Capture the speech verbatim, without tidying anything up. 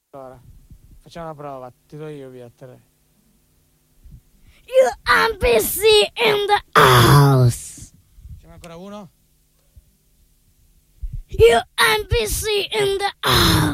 Allora, facciamo una prova, ti do io via tre. You N P C in the house. Facciamo ancora uno? You N P C in the house.